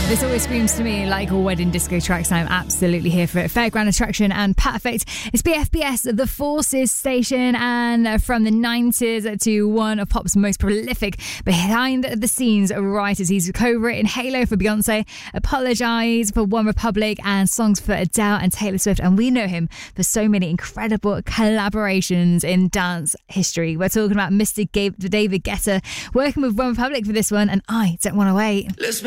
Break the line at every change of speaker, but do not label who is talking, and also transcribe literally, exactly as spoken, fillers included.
This always screams to me like a wedding disco track, so I'm absolutely here for it. Fairground attraction and perfect. It's B F B S, the Forces station, and from the nineties to one of pop's most prolific behind-the-scenes writers. He's co-written Halo for Beyonce, Apologize for One Republic, and songs for Adele and Taylor Swift, and we know him for so many incredible collaborations in dance history. We're talking about Mister David Guetta working with One Republic for this one, and I Don't Want to Wait.
Let's